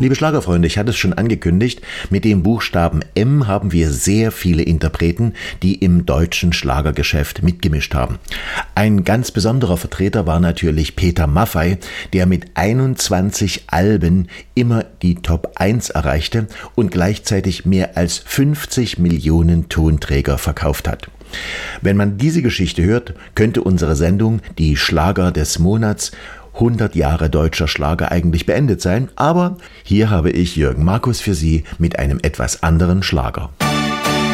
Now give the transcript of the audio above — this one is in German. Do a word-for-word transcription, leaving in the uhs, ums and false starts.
Liebe Schlagerfreunde, ich hatte es schon angekündigt, mit dem Buchstaben M haben wir sehr viele Interpreten, die im deutschen Schlagergeschäft mitgemischt haben. Ein ganz besonderer Vertreter war natürlich Peter Maffay, der mit einundzwanzig Alben immer die Top eins erreichte und gleichzeitig mehr als fünfzig Millionen Tonträger verkauft hat. Wenn man diese Geschichte hört, könnte unsere Sendung, die Schlager des Monats, hundert Jahre deutscher Schlager eigentlich beendet sein, aber hier habe ich Jürgen Markus für Sie mit einem etwas anderen Schlager.